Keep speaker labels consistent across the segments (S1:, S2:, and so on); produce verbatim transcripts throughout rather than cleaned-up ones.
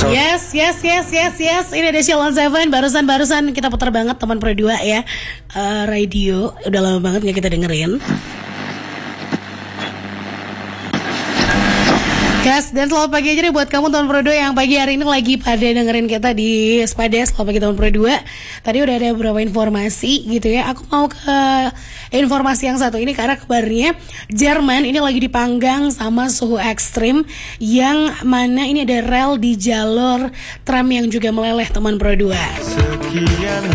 S1: Yes, yes, yes, yes, yes. Ini ada Sheila Seven. Barusan-barusan kita putar banget teman Pro dua ya. uh, Radio udah lama banget gak kita dengerin. Yes, dan selamat pagi aja nih buat kamu teman Pro dua yang pagi hari ini lagi pada dengerin kita di Spada. Selamat pagi teman Pro dua. Tadi udah ada beberapa informasi gitu ya. Aku mau ke informasi yang satu ini karena kabarnya Jerman ini lagi dipanggang sama suhu ekstrim, yang mana ini ada rel di jalur tram yang juga meleleh teman Pro dua. Sekian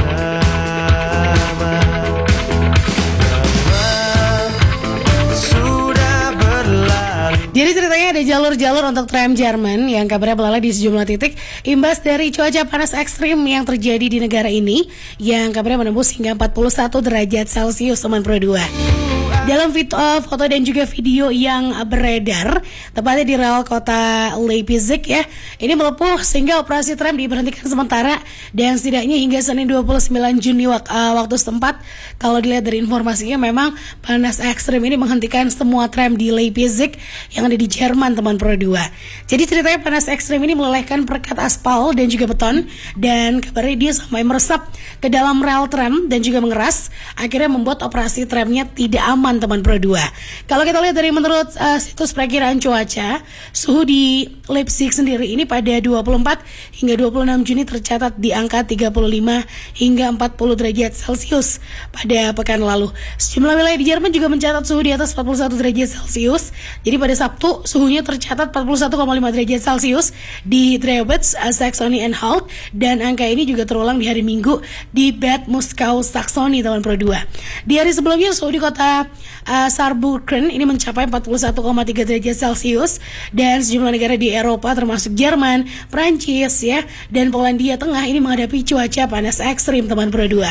S1: Jadi ceritanya ada jalur-jalur untuk tram Jerman yang kabarnya meleleh di sejumlah titik imbas dari cuaca panas ekstrim yang terjadi di negara ini, yang kabarnya menembus hingga empat puluh satu derajat Celcius teman Pro dua. Dalam foto, foto dan juga video yang beredar tepatnya di rel kota Leipzig ya, ini melepuh sehingga operasi tram diberhentikan sementara, dan setidaknya hingga Senin dua puluh sembilan Juni wak, uh, waktu setempat. Kalau dilihat dari informasinya memang panas ekstrim ini menghentikan semua tram di Leipzig yang ada di Jerman teman Pro dua. Jadi ceritanya panas ekstrim ini melelehkan perekat aspal dan juga beton, dan kabarnya dia sampai meresap ke dalam rel tram dan juga mengeras, akhirnya membuat operasi tramnya tidak aman teman Pro dua. Kalau kita lihat dari menurut uh, situs perakiraan cuaca, suhu di Leipzig sendiri ini pada dua puluh empat hingga dua puluh enam Juni tercatat di angka tiga puluh lima hingga empat puluh derajat Celcius pada pekan lalu. Sejumlah wilayah di Jerman juga mencatat suhu di atas empat puluh satu derajat Celcius. Jadi pada Sabtu suhunya tercatat empat puluh satu koma lima derajat Celcius di Drebitz, Saxony Anhalt, dan angka ini juga terulang di hari Minggu di Bad Muskau, Saxony teman Pro dua. Di hari sebelumnya suhu di kota uh, Saarbrücken ini mencapai empat puluh satu koma tiga derajat Celcius, dan sejumlah negara di Eropa termasuk Jerman, Prancis ya, dan Polandia Tengah ini menghadapi cuaca panas ekstrim teman Pro dua.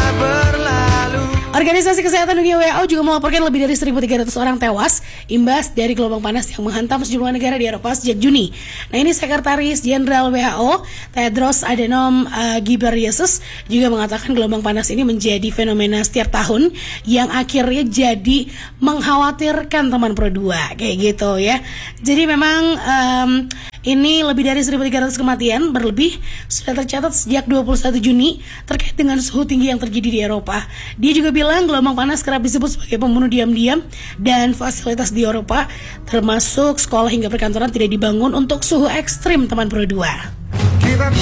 S1: Organisasi Kesehatan Dunia W H O juga melaporkan lebih dari seribu tiga ratus orang tewas imbas dari gelombang panas yang menghantam sejumlah negara di Eropa sejak Juni. Nah, ini Sekretaris Jenderal W H O Tedros Adhanom uh, Ghebreyesus juga mengatakan gelombang panas ini menjadi fenomena setiap tahun yang akhirnya jadi mengkhawatirkan teman Pro dua kayak gitu ya. Jadi memang um, ini lebih dari seribu tiga ratus kematian berlebih sudah tercatat sejak dua puluh satu Juni terkait dengan suhu tinggi yang terjadi di Eropa. Dia juga bilang gelombang panas kerap disebut sebagai pembunuh diam-diam, dan fasilitas di Eropa termasuk sekolah hingga perkantoran tidak dibangun untuk suhu ekstrim teman Pro dua.